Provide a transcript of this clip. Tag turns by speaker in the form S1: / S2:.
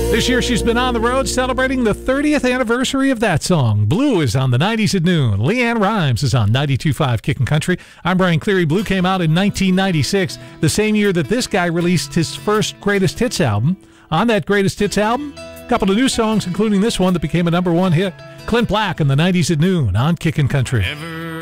S1: This year she's been on the road celebrating the 30th anniversary of that song. Blue is on the 90s at noon. Leanne Rimes is on 92.5 Kickin' Country. I'm Brian Cleary. Blue came out in 1996, the same year that this guy released his first greatest hits album. On that greatest hits album, a couple of new songs, including this one that became a #1 hit. Clint Black in the 90s at noon on Kickin' Country.